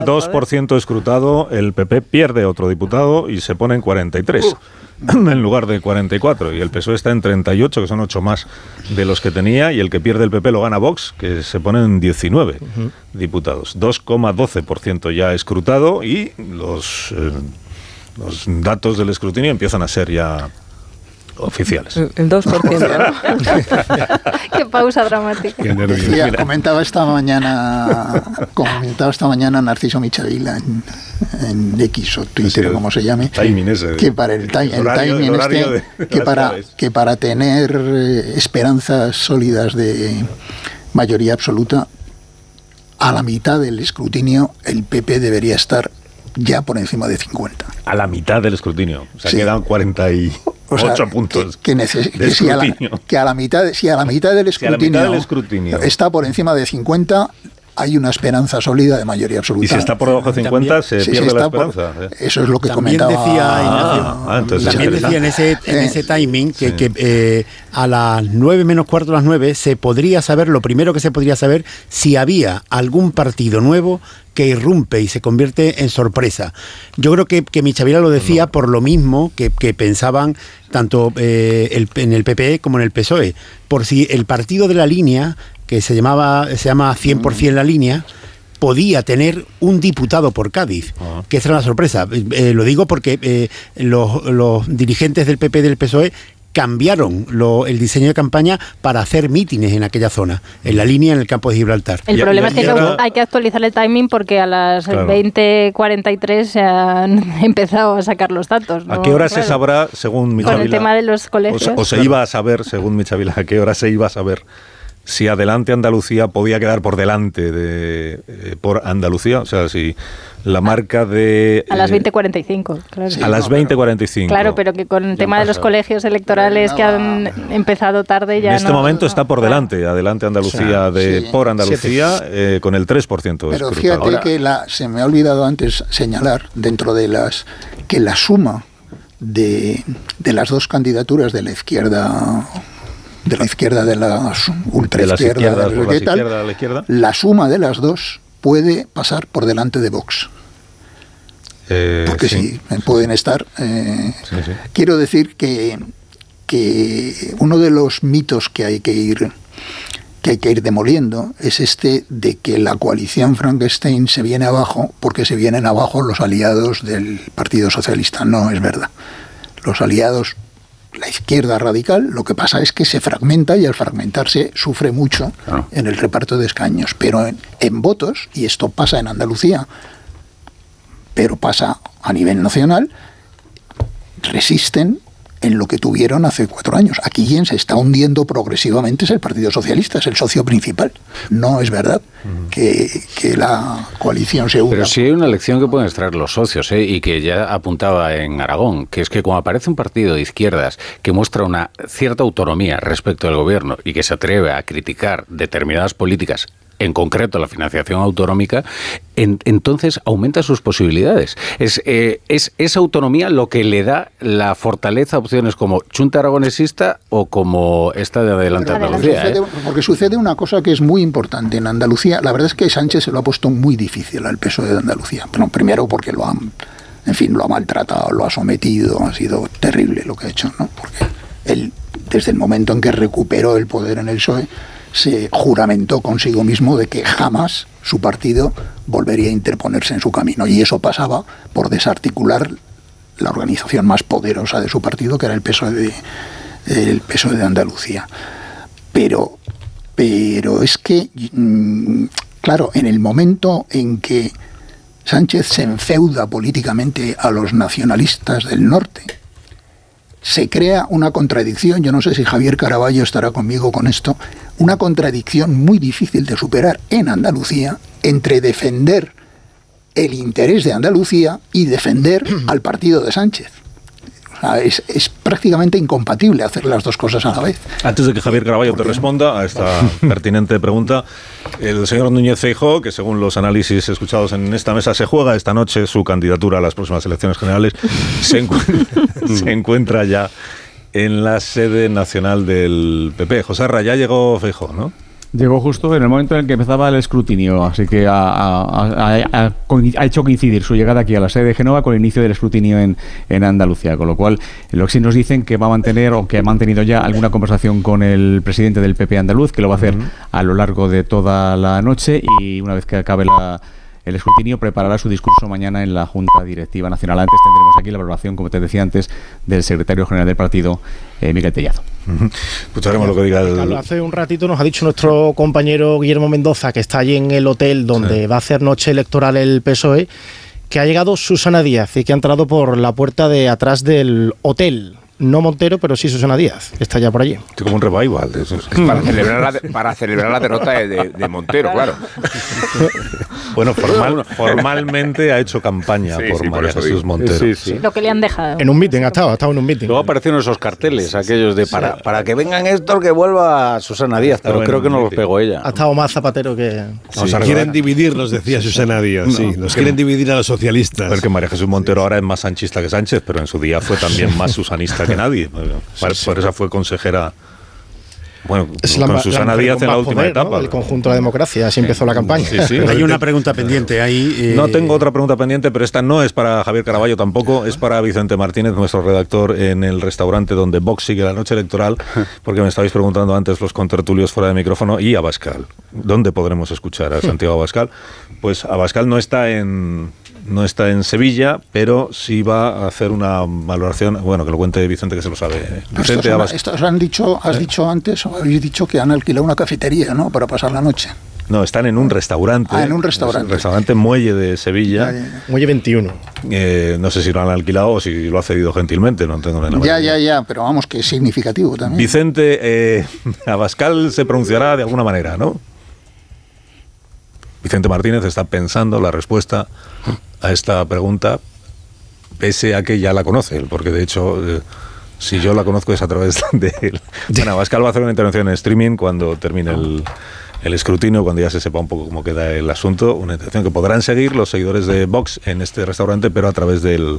2% escrutado, el PP pierde otro diputado y se pone en 43 en lugar de 44, y el PSOE está en 38, que son 8 más de los que tenía, y el que pierde el PP lo gana Vox, que se pone en 19 diputados. 2,12% ya escrutado, y los datos del escrutinio empiezan a ser ya oficiales. El 2%. Qué pausa dramática. Qué nervios. Comentaba esta mañana Narciso Michavila en X o Twitter, o como se llame, que para el timing que para tener esperanzas sólidas de mayoría absoluta, a la mitad del escrutinio el PP debería estar ya por encima de 50. A la mitad del escrutinio. O sea, sí. Quedan 48 puntos. Si a la mitad del escrutinio está por encima de 50, hay una esperanza sólida de mayoría absoluta. Y si está por debajo de 50, se pierde la esperanza. Eso es lo que también comentaba Ignacio. También decía en ese timing que a las 9 menos cuarto, a las 9, se podría saber, lo primero que se podría saber, si había algún partido nuevo que irrumpe y se convierte en sorpresa. Yo creo que Michavila lo decía por lo mismo que pensaban tanto en el PP como en el PSOE, por si el partido de la línea, que se llama 100% la línea, podía tener un diputado por Cádiz, que esa era una sorpresa. Lo digo porque los dirigentes del PP y del PSOE cambiaron el diseño de campaña para hacer mítines en aquella zona, en la línea, en el campo de Gibraltar. El problema es que hay que actualizar el timing porque a las 20:43 se han empezado a sacar los datos, ¿no? ¿A qué hora se sabrá, según Michavila? Con el tema de los colegios. O se iba a saber, según Michavila, ¿a qué hora se iba a saber si Adelante Andalucía podía quedar por delante por Andalucía? O sea, si la marca de... A las 20:45, claro. Sí, a las 20:45. Claro, pero que con el tema de los colegios electorales que han empezado tarde ya en este momento está por delante, Adelante Andalucía por Andalucía, con el 3%. Pero fíjate que se me ha olvidado antes señalar, dentro de que la suma de las dos candidaturas de la izquierda... de la ultraizquierda, de la izquierda, la suma de las dos puede pasar por delante de Vox. Porque sí, pueden estar. Sí. Quiero decir que uno de los mitos que hay que ir demoliendo es este de que la coalición Frankenstein se viene abajo porque se vienen abajo los aliados del Partido Socialista. No es verdad. Los aliados, la izquierda radical, lo que pasa es que se fragmenta y al fragmentarse sufre mucho en el reparto de escaños, pero en votos, y esto pasa en Andalucía, pero pasa a nivel nacional, resisten en lo que tuvieron hace 4 años. Aquí quien se está hundiendo progresivamente es el Partido Socialista, es el socio principal. No es verdad que la coalición se hunda. Pero sí hay una lección que pueden extraer los socios, y que ya apuntaba en Aragón, que es que cuando aparece un partido de izquierdas que muestra una cierta autonomía respecto al gobierno y que se atreve a criticar determinadas políticas, en concreto la financiación autonómica, entonces aumenta sus posibilidades. Es esa autonomía lo que le da la fortaleza a opciones como Chunta Aragonesista o como esta de Adelante Andalucía. Porque sucede una cosa que es muy importante en Andalucía. La verdad es que Sánchez se lo ha puesto muy difícil al PSOE de Andalucía. Bueno, primero porque lo ha maltratado, lo ha sometido, ha sido terrible lo que ha hecho, ¿no? Porque él, desde el momento en que recuperó el poder en el PSOE, se juramentó consigo mismo de que jamás su partido volvería a interponerse en su camino, y eso pasaba por desarticular la organización más poderosa de su partido, que era el PSOE de Andalucía. Pero es que, claro, en el momento en que Sánchez se enfeuda políticamente a los nacionalistas del norte, se crea una contradicción, yo no sé si Javier Caraballo estará conmigo con esto, una contradicción muy difícil de superar en Andalucía entre defender el interés de Andalucía y defender al partido de Sánchez. O sea, es prácticamente incompatible hacer las dos cosas a la vez. Antes de que Javier Caraballo te responda a esta pertinente pregunta, el señor Núñez Feijóo, que según los análisis escuchados en esta mesa se juega esta noche su candidatura a las próximas elecciones generales, se encuentra ya en la sede nacional del PP. José Arra, ya llegó Feijóo, ¿no? Llegó justo en el momento en el que empezaba el escrutinio, así que ha hecho coincidir su llegada aquí a la sede de Génova con el inicio del escrutinio en Andalucía, con lo cual lo que sí nos dicen que va a mantener o que ha mantenido ya alguna conversación con el presidente del PP andaluz, que lo va a hacer a lo largo de toda la noche, y una vez que acabe el escrutinio preparará su discurso mañana en la Junta Directiva Nacional. Antes tendremos aquí la valoración, como te decía antes, del secretario general del partido, Miguel Tellado. Escucharemos lo que diga Carlos, hace un ratito nos ha dicho nuestro compañero Guillermo Mendoza, que está allí en el hotel donde va a hacer noche electoral el PSOE, que ha llegado Susana Díaz y que ha entrado por la puerta de atrás del hotel. No Montero, pero sí Susana Díaz, que está ya por allí. Es como un revival de eso. Para celebrar la derrota de Montero, claro. Bueno, formalmente ha hecho campaña por María Jesús Montero. Sí. Lo que le han dejado. En un meeting, ha estado en un meeting. Luego aparecieron esos carteles, aquellos de para que vengan estos, que vuelva Susana Díaz, pero creo que no los pegó ella. Ha estado más Zapatero que... Quieren dividirnos, decía Susana Díaz, nos quieren dividir a los socialistas. Porque María Jesús Montero ahora es más sanchista que Sánchez, pero en su día fue también más susanista que nadie. Por eso fue consejera. Bueno, con Susana Díaz en la última etapa. El conjunto de la democracia, así empezó la campaña. Sí. Hay una pregunta pendiente ahí. No tengo otra pregunta pendiente, pero esta no es para Javier Caraballo tampoco, es para Vicente Martínez, nuestro redactor en el restaurante donde Vox sigue la noche electoral, porque me estabais preguntando antes los contertulios fuera de micrófono, y Abascal. ¿Dónde podremos escuchar a Santiago Abascal? Pues Abascal no está en Sevilla, pero sí va a hacer una valoración, bueno, que lo cuente Vicente, que se lo sabe. Vicente, has dicho antes, o habéis dicho que han alquilado una cafetería, ¿no?, para pasar la noche. No, están en un restaurante. En un restaurante. Restaurante Muelle de Sevilla. Ya. Muelle 21. No sé si lo han alquilado o si lo ha cedido gentilmente, no tengo nada. Ya, pero vamos, que es significativo también. Vicente, Abascal se pronunciará de alguna manera, ¿no? Vicente Martínez está pensando la respuesta a esta pregunta, pese a que ya la conoce, porque de hecho, si yo la conozco es a través de él. Bueno, Abascal va a hacer una intervención en streaming cuando termine el escrutinio, cuando ya se sepa un poco cómo queda el asunto, una intervención que podrán seguir los seguidores de Vox en este restaurante, pero a través del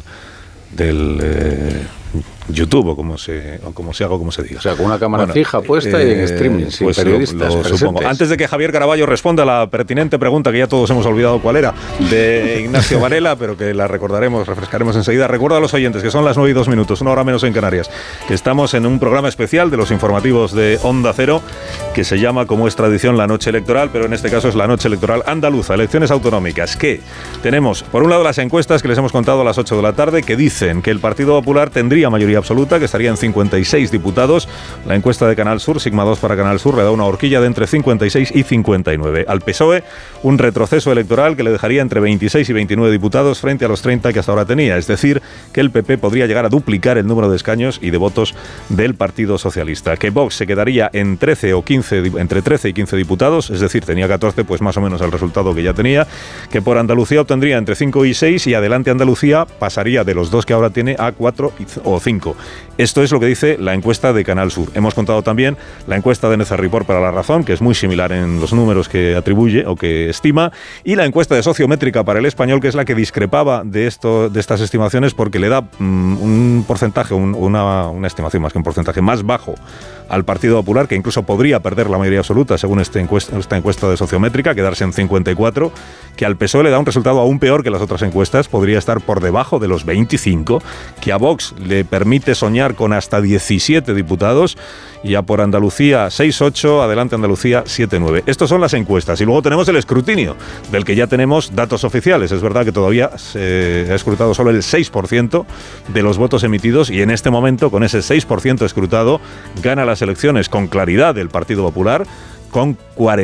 YouTube, o como se diga. O sea, con una cámara fija puesta y en streaming, sin pues periodistas. Lo supongo. Antes de que Javier Caraballo responda a la pertinente pregunta, que ya todos hemos olvidado cuál era, de Ignacio Varela, pero que la refrescaremos enseguida. Recuerdo a los oyentes que son las 9:02, 1 hora menos en Canarias, que estamos en un programa especial de los informativos de Onda Cero, que se llama, como es tradición, La Noche Electoral, pero en este caso es La Noche Electoral Andaluza, elecciones autonómicas, que tenemos, por un lado, las encuestas que les hemos contado a las 8 de la tarde, que dicen que el Partido Popular tendría mayoría absoluta, que estaría en 56 diputados. La encuesta de Canal Sur, Sigma 2 para Canal Sur, le da una horquilla de entre 56 y 59. Al PSOE, un retroceso electoral que le dejaría entre 26 y 29 diputados frente a los 30 que hasta ahora tenía. Es decir, que el PP podría llegar a duplicar el número de escaños y de votos del Partido Socialista. Que Vox se quedaría en 13 o 15, entre 13 y 15 diputados, es decir, tenía 14, pues más o menos el resultado que ya tenía. Que por Andalucía obtendría entre 5 y 6 y Adelante Andalucía pasaría de los 2 que ahora tiene a 4 o 5. Esto es lo que dice la encuesta de Canal Sur. Hemos contado también la encuesta de Neza Report para La Razón, que es muy similar en los números que atribuye o que estima, y la encuesta de Sociométrica para El Español, que es la que discrepaba de estas estimaciones, porque le da un porcentaje, una estimación más que un porcentaje más bajo al Partido Popular, que incluso podría perder la mayoría absoluta, según esta encuesta de Sociométrica, quedarse en 54, que al PSOE le da un resultado aún peor que las otras encuestas, podría estar por debajo de los 25, que a Vox le permite soñar con hasta 17 diputados, y a por Andalucía 6-8, Adelante Andalucía 7-9. Estas son las encuestas. Y luego tenemos el escrutinio, del que ya tenemos datos oficiales. Es verdad que todavía se ha escrutado solo el 6% de los votos emitidos, y en este momento, con ese 6% escrutado, gana las elecciones con claridad el Partido Popular, con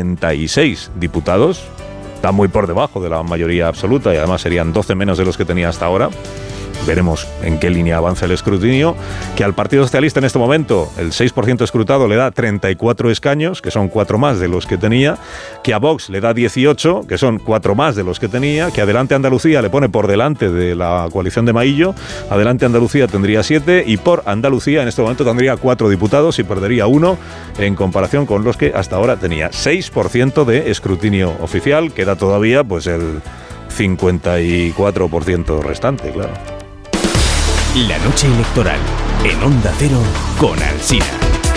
46 diputados. Está muy por debajo de la mayoría absoluta, y además serían 12 menos de los que tenía hasta ahora. Veremos en qué línea avanza el escrutinio. Que al Partido Socialista en este momento el 6% escrutado le da 34 escaños, que son 4 más de los que tenía. Que a Vox le da 18, que son 4 más de los que tenía. Que Adelante Andalucía le pone por delante de la coalición de Maillo. Adelante Andalucía tendría 7, y por Andalucía en este momento tendría 4 diputados y perdería 1 en comparación con los que hasta ahora tenía. 6% de escrutinio oficial. Queda todavía pues el 54% restante, claro. La noche electoral en Onda Cero con Alsina.